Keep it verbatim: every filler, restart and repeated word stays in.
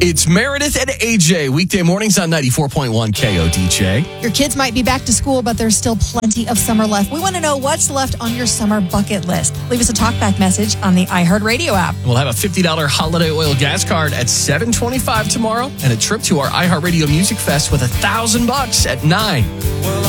It's Meredith and A J, weekday mornings on ninety-four point one K O D J. Your kids might be back to school, but there's still plenty of summer left. We want to know what's left on your summer bucket list. Leave us a talkback message on the iHeartRadio app. We'll have a fifty dollars holiday oil gas card at seven twenty-five tomorrow and a trip to our iHeartRadio Music Fest with a thousand bucks at nine. Well,